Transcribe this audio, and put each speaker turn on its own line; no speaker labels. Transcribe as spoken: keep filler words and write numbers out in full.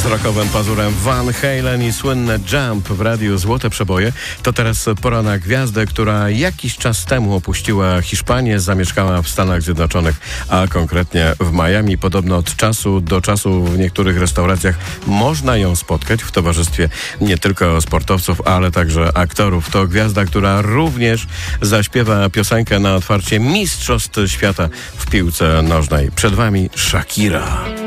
Z rockowym pazurem Van Halen i słynne Jump w radiu Złote Przeboje. To teraz pora na gwiazdę, która jakiś czas temu opuściła Hiszpanię, zamieszkała w Stanach Zjednoczonych, a konkretnie w Miami. Podobno od czasu do czasu w niektórych restauracjach można ją spotkać w towarzystwie nie tylko sportowców, ale także aktorów. To gwiazda, która również zaśpiewa piosenkę na otwarcie Mistrzostw Świata w piłce nożnej. Przed wami Shakira.